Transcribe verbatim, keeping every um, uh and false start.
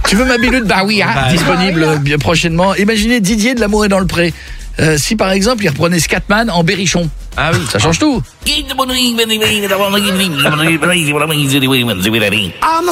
Tu veux ma bilute? Bah oui, hein, Bah, disponible euh, bien prochainement. Imaginez Didier de L'amour est dans le pré. Euh, si par exemple il reprenait Scatman en berrichon, Ah oui. ça change tout. I'm